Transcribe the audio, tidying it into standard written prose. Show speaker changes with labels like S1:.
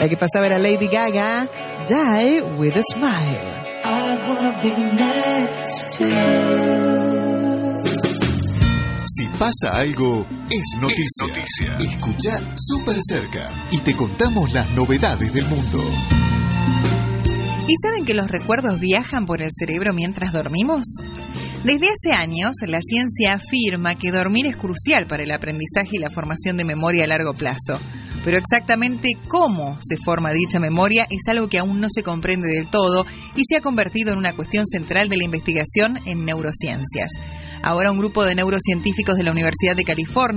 S1: La que pasaba era Lady Gaga, Die With a Smile.
S2: I wanna be next to you.
S3: Si pasa algo, es noticia. Escucha Súper Cerca y te contamos las novedades del mundo.
S4: ¿Y saben que los recuerdos viajan por el cerebro mientras dormimos? Desde hace años, la ciencia afirma que dormir es crucial para el aprendizaje y la formación de memoria a largo plazo. Pero exactamente cómo se forma dicha memoria es algo que aún no se comprende del todo y se ha convertido en una cuestión central de la investigación en neurociencias. Ahora un grupo de neurocientíficos de la Universidad de California